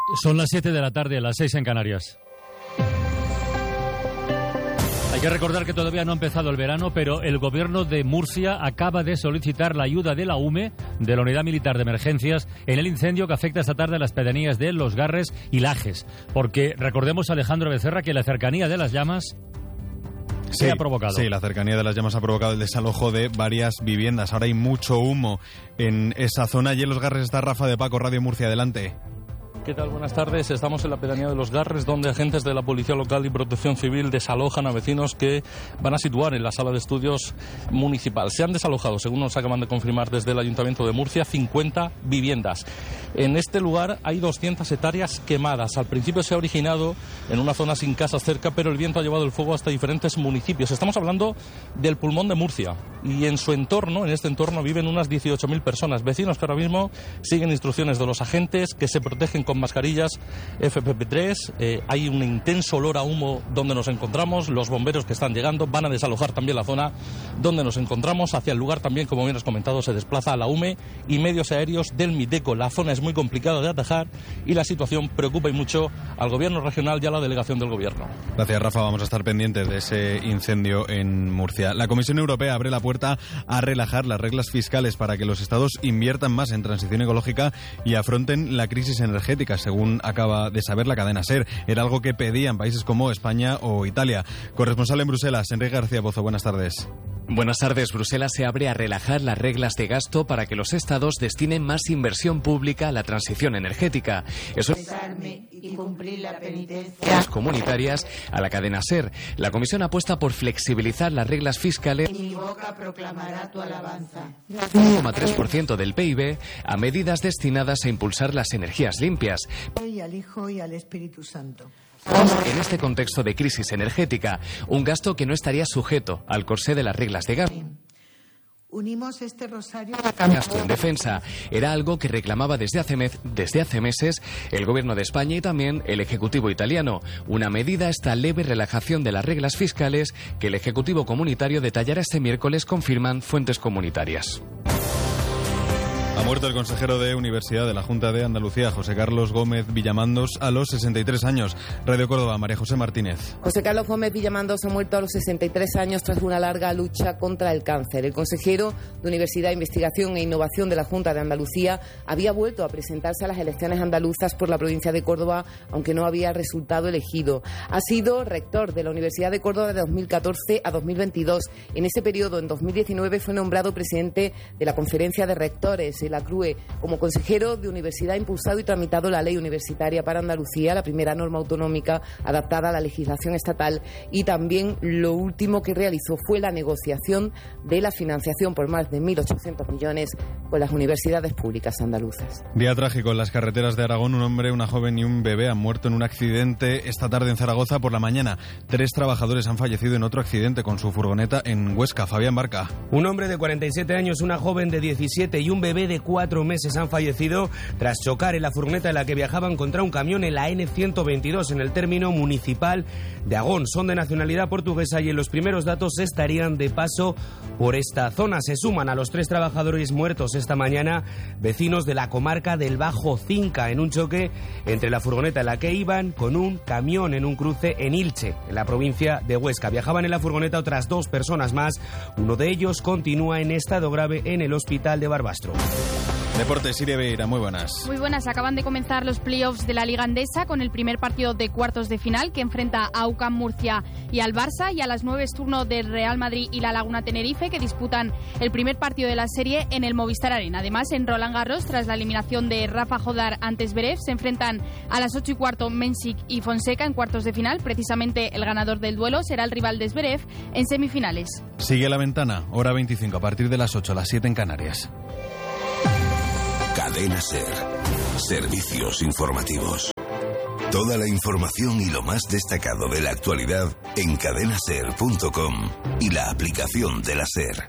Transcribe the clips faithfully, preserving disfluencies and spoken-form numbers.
Son las siete de la tarde, las seis en Canarias. Hay que recordar que todavía no ha empezado el verano, pero el gobierno de Murcia acaba de solicitar la ayuda de la U M E, de la Unidad Militar de Emergencias, en el incendio que afecta esta tarde a las pedanías de Los Garres y Lajes. Porque recordemos, Alejandro Becerra, que la cercanía de las llamas Sí, se ha provocado. Sí, la cercanía de las llamas ha provocado el desalojo de varias viviendas. Ahora hay mucho humo en esa zona. Y en Los Garres está Rafa de Paco, Radio Murcia. Adelante. ¿Qué tal? Buenas tardes. Estamos en la pedanía de Los Garres, donde agentes de la Policía Local y Protección Civil desalojan a vecinos que van a situar en la sala de estudios municipal. Se han desalojado, según nos acaban de confirmar desde el Ayuntamiento de Murcia, cincuenta viviendas. En este lugar hay doscientas hectáreas quemadas. Al principio se ha originado en una zona sin casas cerca, pero el viento ha llevado el fuego hasta diferentes municipios. Estamos hablando del pulmón de Murcia y en su entorno, en este entorno, viven unas dieciocho mil personas. Vecinos que ahora mismo siguen instrucciones de los agentes, que se protegen con mascarillas F P P tres. Eh, hay un intenso olor a humo donde nos encontramos. Los bomberos que están llegando van a desalojar también la zona donde nos encontramos. Hacia el lugar también, como bien has comentado, se desplaza la U M E y medios aéreos del MIDECO. La zona es muy complicada de atajar y la situación preocupa y mucho al gobierno regional y a la delegación del gobierno. Gracias, Rafa. Vamos a estar pendientes de ese incendio en Murcia. La Comisión Europea abre la puerta a relajar las reglas fiscales para que los estados inviertan más en transición ecológica y afronten la crisis energética. Según acaba de saber la cadena SER, era algo que pedían países como España o Italia. Corresponsal en Bruselas, Enrique García Pozo, buenas tardes. Buenas tardes. Bruselas se abre a relajar las reglas de gasto para que los estados destinen más inversión pública a la transición energética. Eso y cumplir la penitencia comunitarias a la cadena SER. La Comisión apuesta por flexibilizar las reglas fiscales. Mi boca proclamará tu alabanza. uno coma tres por ciento del P I B a medidas destinadas a impulsar las energías limpias. Y al Hijo y al Espíritu Santo. En este contexto de crisis energética, un gasto que no estaría sujeto al corsé de las reglas de gasto. Unimos este rosario Gasto en defensa era algo que reclamaba desde hace, mes, desde hace meses el gobierno de España y también el Ejecutivo italiano. Una medida a esta leve relajación de las reglas fiscales que el Ejecutivo comunitario detallará este miércoles, confirman fuentes comunitarias. Ha muerto el consejero de Universidad de la Junta de Andalucía, José Carlos Gómez Villamandos, a los sesenta y tres años. Radio Córdoba, María José Martínez. José Carlos Gómez Villamandos ha muerto a los sesenta y tres años tras una larga lucha contra el cáncer. El consejero de Universidad, Investigación e Innovación de la Junta de Andalucía había vuelto a presentarse a las elecciones andaluzas por la provincia de Córdoba, aunque no había resultado elegido. Ha sido rector de la Universidad de Córdoba de dos mil catorce a dos mil veintidós. En ese periodo, en dos mil diecinueve, fue nombrado presidente de la Conferencia de Rectores, la C R U E. Como consejero de Universidad ha impulsado y tramitado la Ley Universitaria para Andalucía, la primera norma autonómica adaptada a la legislación estatal, y también lo último que realizó fue la negociación de la financiación por más de mil ochocientos millones con las universidades públicas andaluzas. Día trágico en las carreteras de Aragón. Un hombre, una joven y un bebé han muerto en un accidente esta tarde en Zaragoza. Por la mañana, tres trabajadores han fallecido en otro accidente con su furgoneta en Huesca. Fabián Barca. Un hombre de cuarenta y siete años, una joven de diecisiete y un bebé de cuatro meses han fallecido tras chocar en la furgoneta en la que viajaban contra un camión en la N ciento veintidós en el término municipal de Agón. Son de nacionalidad portuguesa y en los primeros datos estarían de paso por esta zona. Se suman a los tres trabajadores muertos esta mañana vecinos de la comarca del Bajo Cinca en un choque entre la furgoneta en la que iban con un camión en un cruce en Ilche, en la provincia de Huesca. Viajaban en la furgoneta otras dos personas más. Uno de ellos continúa en estado grave en el hospital de Barbastro. Deportes, Siria Beira, muy buenas. Muy buenas, acaban de comenzar los playoffs de la Liga Endesa con el primer partido de cuartos de final que enfrenta a U C A M Murcia y al Barça, y a las nueve es turno del Real Madrid y la Laguna Tenerife, que disputan el primer partido de la serie en el Movistar Arena. Además, en Roland Garros, tras la eliminación de Rafa Jodar ante Zverev, se enfrentan a las ocho y cuarto Mensik y Fonseca en cuartos de final. Precisamente el ganador del duelo será el rival de Zverev en semifinales. Sigue La Ventana, hora veinticinco, a partir de las ocho, las siete en Canarias. Cadena SER. Servicios informativos. Toda la información y lo más destacado de la actualidad en cadena ser punto com y la aplicación de la SER.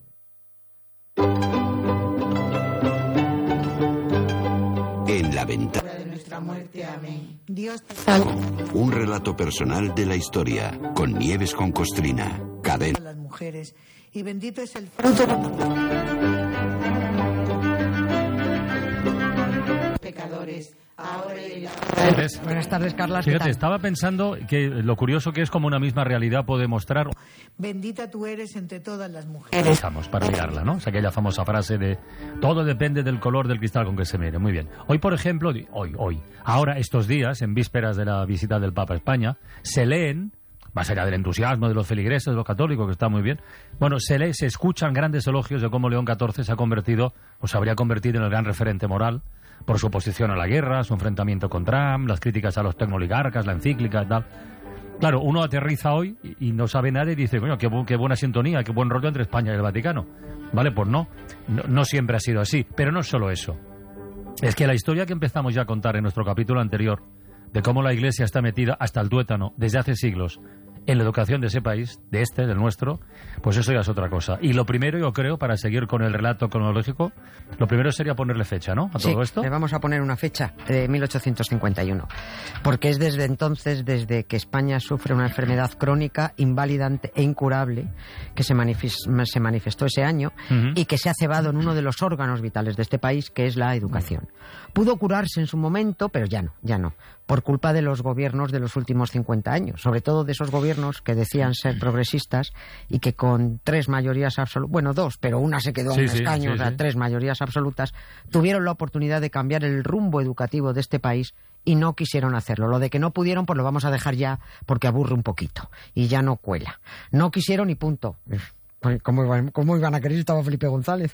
En La Ventana de nuestra muerte. Amén. Dios te salve. Un relato personal de la historia con Nieves con Costrina. Cadena. Las mujeres, y bendito es el fruto de pecadores, ahora y en la Entonces, Buenas tardes, Carla. ¿qué fíjate, tal? estaba pensando que lo curioso que es como una misma realidad puede mostrar. Bendita tú eres entre todas las mujeres. Estamos para mirarla, ¿no? Es aquella famosa frase de todo depende del color del cristal con que se mire. Muy bien. Hoy, por ejemplo, di- hoy, hoy, ahora estos días, en vísperas de la visita del Papa a España, se leen, más allá del entusiasmo de los feligreses, de los católicos, que está muy bien, bueno, se lee, se escuchan grandes elogios de cómo León catorce se ha convertido, o se habría convertido en el gran referente moral por su oposición a la guerra, su enfrentamiento con Trump, las críticas a los tecnoligarcas, la encíclica y tal. Claro, uno aterriza hoy y, y no sabe nada y dice, coño, qué, bu- qué buena sintonía, qué buen rollo entre España y el Vaticano. Vale, pues no, no, no siempre ha sido así. Pero no es solo eso. Es que la historia que empezamos ya a contar en nuestro capítulo anterior, de cómo la Iglesia está metida hasta el tuétano desde hace siglos en la educación de ese país, de este, del nuestro, pues eso ya es otra cosa. Y lo primero, yo creo, para seguir con el relato cronológico, lo primero sería ponerle fecha, ¿no? A Sí, todo esto. le vamos a poner una fecha de mil ochocientos cincuenta y uno, porque es desde entonces, desde que España sufre una enfermedad crónica, inválida e incurable, que se, manifis- se manifestó ese año Ujú. y que se ha cebado en uno de los órganos vitales de este país, que es la educación. Pudo curarse en su momento, pero ya no, ya no, por culpa de los gobiernos de los últimos cincuenta años, sobre todo de esos gobiernos que decían ser progresistas y que con tres mayorías absolutas, bueno, dos, pero una se quedó Sí, en un sí, escaño, sí, o sea, sí. tres mayorías absolutas, tuvieron la oportunidad de cambiar el rumbo educativo de este país y no quisieron hacerlo. Lo de que no pudieron, pues lo vamos a dejar ya porque aburre un poquito y ya no cuela. No quisieron y punto. ¿Cómo iban, cómo iban a querer? Estaba Felipe González.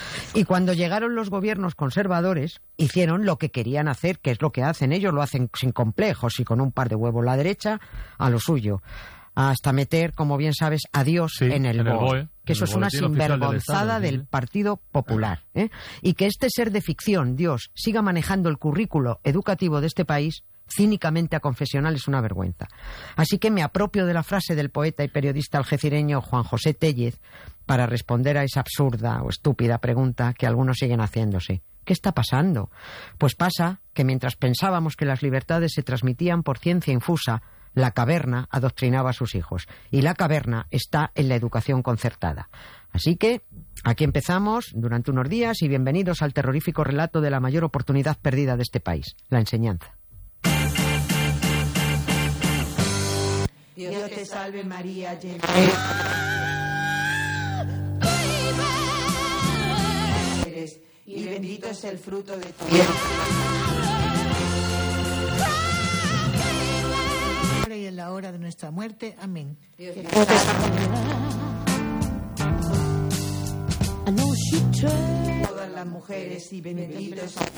Y cuando llegaron los gobiernos conservadores, hicieron lo que querían hacer, que es lo que hacen ellos, lo hacen sin complejos y con un par de huevos la derecha, a lo suyo. Hasta meter, como bien sabes, a Dios Sí, en el, en el B O E. B O E, Que eso el es una Boletín Oficial del sinvergonzada Estado, sí, del sí. Partido Popular. ¿eh? Y que este ser de ficción, Dios, siga manejando el currículo educativo de este país cínicamente a confesional es una vergüenza. Así que me apropio de la frase del poeta y periodista algecireño Juan José Tellez para responder a esa absurda o estúpida pregunta que algunos siguen haciéndose. ¿Qué está pasando? Pues pasa que mientras pensábamos que las libertades se transmitían por ciencia infusa, la caverna adoctrinaba a sus hijos. Y la caverna está en la educación concertada. Así que aquí empezamos durante unos días y bienvenidos al terrorífico relato de la mayor oportunidad perdida de este país, la enseñanza. Dios te salve María, llena eres, y bendito es el fruto de tu vientre. Ahora y en la hora de nuestra muerte. Amén. Dios te todas las mujeres y bendito es el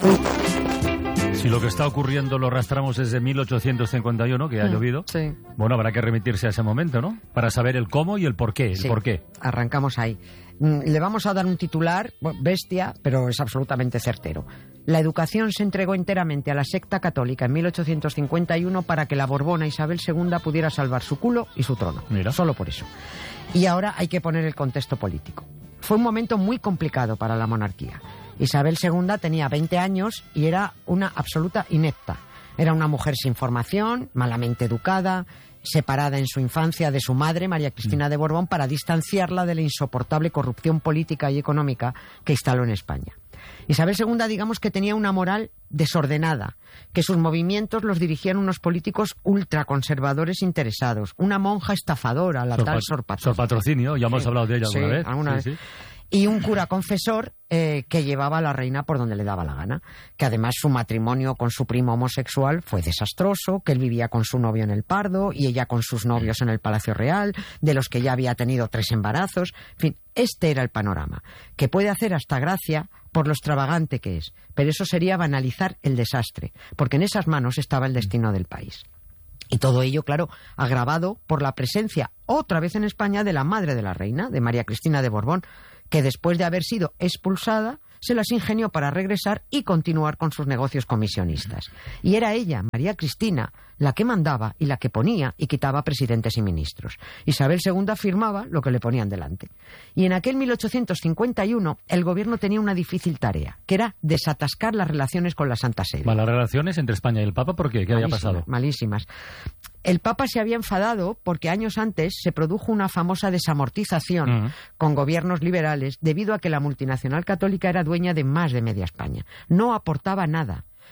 fruto. Si lo que está ocurriendo lo arrastramos desde mil ochocientos cincuenta y uno, que ha llovido, Sí. bueno, habrá que remitirse a ese momento, ¿no? Para saber el cómo y el por qué, el Sí, por qué. arrancamos ahí. Mm, Le vamos a dar un titular, bueno, bestia, pero es absolutamente certero. La educación se entregó enteramente a la secta católica en mil ochocientos cincuenta y uno para que la Borbona Isabel segunda pudiera salvar su culo y su trono. Mira. Solo por eso. Y ahora hay que poner el contexto político. Fue un momento muy complicado para la monarquía. Isabel segunda tenía veinte años y era una absoluta inepta. Era una mujer sin formación, malamente educada, separada en su infancia de su madre, María Cristina de Borbón, para distanciarla de la insoportable corrupción política y económica que instaló en España. Isabel segunda, digamos que tenía una moral desordenada, que sus movimientos los dirigían unos políticos ultraconservadores interesados, una monja estafadora, la Sor tal Pat- Sor Patrocinio. Sor Patrocinio, ya hemos Sí, hablado de ella alguna sí, vez. alguna Sí, vez. sí. Y un cura confesor eh, que llevaba a la reina por donde le daba la gana. Que además su matrimonio con su primo homosexual fue desastroso, que él vivía con su novio en el Pardo y ella con sus novios en el Palacio Real, de los que ya había tenido tres embarazos. En fin, este era el panorama, que puede hacer hasta gracia por lo extravagante que es. Pero eso sería banalizar el desastre, porque en esas manos estaba el destino del país. Y todo ello, claro, agravado por la presencia, otra vez en España, de la madre de la reina, de María Cristina de Borbón, que después de haber sido expulsada, se las ingenió para regresar y continuar con sus negocios comisionistas. Y era ella, María Cristina, la que mandaba y la que ponía y quitaba presidentes y ministros. Isabel segunda firmaba lo que le ponían delante. Y en aquel mil ochocientos cincuenta y uno el gobierno tenía una difícil tarea, que era desatascar las relaciones con la Santa Sede. Malas relaciones entre España y el Papa, ¿por qué? ¿Qué había Malísimas, pasado? Malísimas. El Papa se había enfadado porque años antes se produjo una famosa desamortización Ujú. con gobiernos liberales debido a que la multinacional católica era dueña de más de media España. No aportaba nada.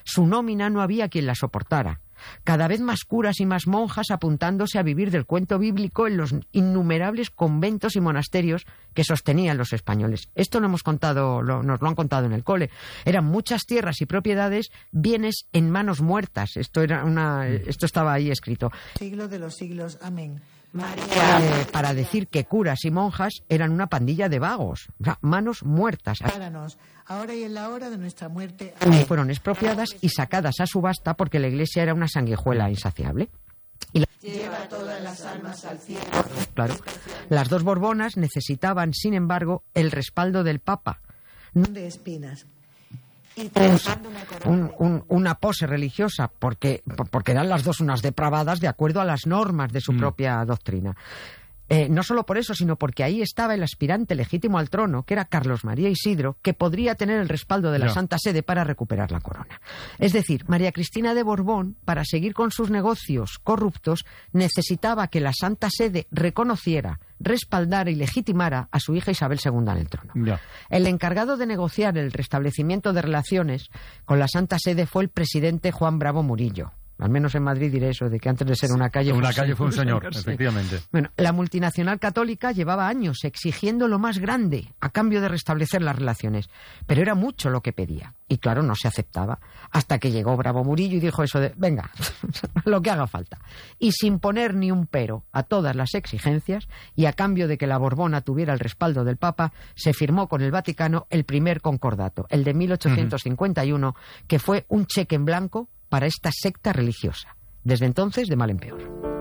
Su nómina no había quien la soportara. Cada vez más curas y más monjas apuntándose a vivir del cuento bíblico en los innumerables conventos y monasterios que sostenían los españoles. Esto lo hemos contado, lo, nos lo han contado en el cole. Eran muchas tierras y propiedades, bienes en manos muertas. Esto era una, esto estaba ahí escrito. Siglo de los siglos. Amén. María. Eh, para decir que curas y monjas eran una pandilla de vagos, o sea, manos muertas. Páranos, ahora y en la hora de nuestra muerte. Amén. Fueron expropiadas y sacadas a subasta porque la Iglesia era una sanguijuela insaciable. Y la... Lleva todas las almas al cielo. Claro. Las dos Borbonas necesitaban, sin embargo, el respaldo del Papa. De espinas. Y un, un, una pose religiosa, porque, porque eran las dos unas depravadas de acuerdo a las normas de su mm. propia doctrina. Eh, no solo por eso, sino porque ahí estaba el aspirante legítimo al trono, que era Carlos María Isidro, que podría tener el respaldo de la no. Santa Sede para recuperar la corona. Es decir, María Cristina de Borbón, para seguir con sus negocios corruptos, necesitaba que la Santa Sede reconociera, respaldara y legitimara a su hija Isabel segunda en el trono. No. El encargado de negociar el restablecimiento de relaciones con la Santa Sede fue el presidente Juan Bravo Murillo. Al menos en Madrid diré eso, de que antes de ser una calle... Una fue calle un fue un señor, sí. efectivamente. Bueno, la multinacional católica llevaba años exigiendo lo más grande a cambio de restablecer las relaciones, pero era mucho lo que pedía. Y claro, no se aceptaba. Hasta que llegó Bravo Murillo y dijo eso de, venga, lo que haga falta. Y sin poner ni un pero a todas las exigencias, y a cambio de que la Borbona tuviera el respaldo del Papa, se firmó con el Vaticano el primer concordato, el de mil ochocientos cincuenta y uno, uh-huh. que fue un cheque en blanco para esta secta religiosa. Desde entonces, de mal en peor.